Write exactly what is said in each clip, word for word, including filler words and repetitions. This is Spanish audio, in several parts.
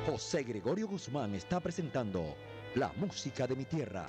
José Gregorio Guzmán está presentando La Música de mi Tierra.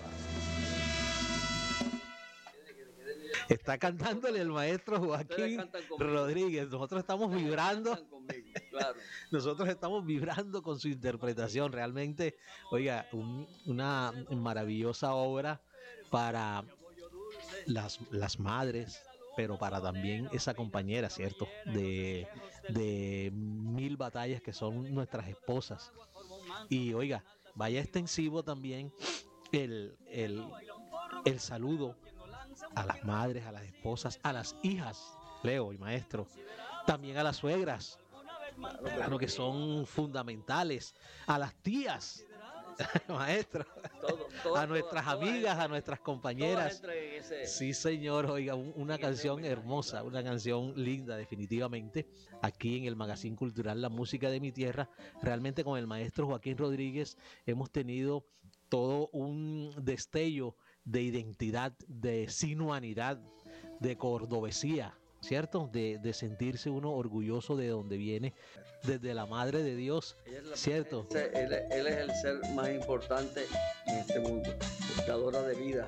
Está cantándole el maestro Joaquín Rodríguez. Nosotros estamos vibrando. Claro. Nosotros estamos vibrando con su interpretación. Realmente, oiga, un, una maravillosa obra para las, las madres, pero para también esa compañera, ¿cierto? De, de mil batallas que son nuestras esposas. Y oiga, vaya extensivo también el, el, el saludo a las madres, a las esposas, a las hijas, Leo y maestro, también a las suegras, claro que son fundamentales, a las tías, maestro, todo, todo, a nuestras todo, amigas, a nuestras compañeras. Ese, sí, señor, oiga, un, una canción hermosa, una canción linda, definitivamente, aquí en el Magazine Cultural La Música de mi Tierra. Realmente con el maestro Joaquín Rodríguez hemos tenido todo un destello de identidad, de sinuanidad, de cordobesía, ¿cierto? De, de sentirse uno orgulloso de donde viene, desde la Madre de Dios, la, ¿cierto? Él, él es el ser más importante en este mundo, buscadora de vida.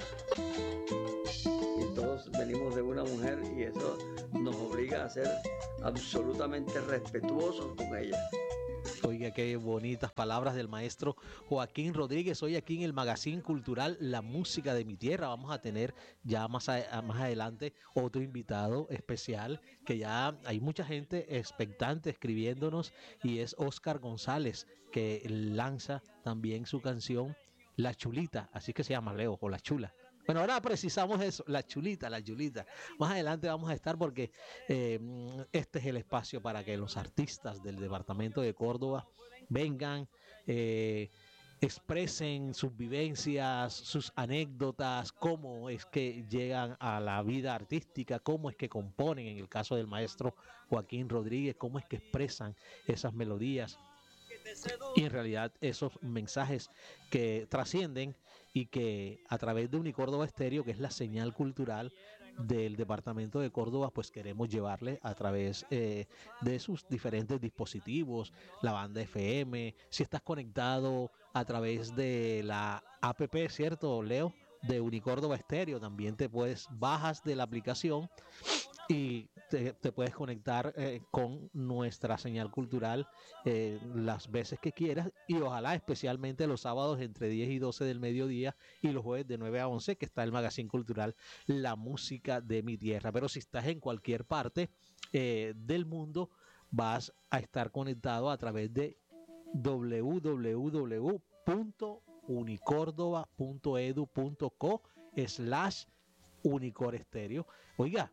Y todos venimos de una mujer y eso nos obliga a ser absolutamente respetuosos con ella. Oiga, qué bonitas palabras del maestro Joaquín Rodríguez. Hoy aquí en el Magazine Cultural La Música de mi Tierra vamos a tener ya más, a, más adelante otro invitado especial, que ya hay mucha gente expectante escribiéndonos, y es Oscar González, que lanza también su canción La Chulita, así que se llama, Leo, o La Chula. Bueno, ahora precisamos eso, la chulita, la chulita. Más adelante vamos a estar porque eh, este es el espacio para que los artistas del departamento de Córdoba vengan, eh, expresen sus vivencias, sus anécdotas, cómo es que llegan a la vida artística, cómo es que componen, en el caso del maestro Joaquín Rodríguez, cómo es que expresan esas melodías. Y en realidad esos mensajes que trascienden y que a través de Unicórdoba Estéreo, que es la señal cultural del departamento de Córdoba, pues queremos llevarle a través eh, de sus diferentes dispositivos, la banda F M, si estás conectado a través de la app, ¿cierto, Leo? De Unicórdoba Estéreo, también te puedes, bajas de la aplicación y te, te puedes conectar eh, con nuestra señal cultural eh, las veces que quieras, y ojalá especialmente los sábados entre diez y doce del mediodía y los jueves de nueve a once, que está el Magazine Cultural La Música de mi Tierra. Pero si estás en cualquier parte eh, del mundo, vas a estar conectado a través de doble u doble u doble u punto unicórdoba punto edu punto co slash Unicor Estéreo. Oiga,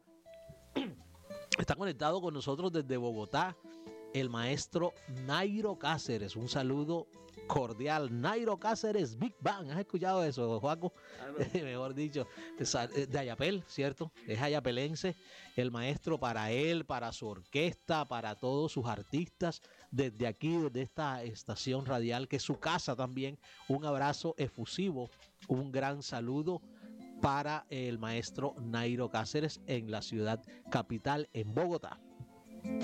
está conectado con nosotros desde Bogotá el maestro Nairo Cáceres. Un saludo cordial. Nairo Cáceres, Big Bang. ¿Has escuchado eso, Joaco? Ah, no. Mejor dicho, de Ayapel, ¿cierto? Es ayapelense. El maestro, para él, para su orquesta, para todos sus artistas, desde aquí, desde esta estación radial, que es su casa también. Un abrazo efusivo, un gran saludo para el maestro Nairo Cáceres en la ciudad capital, en Bogotá.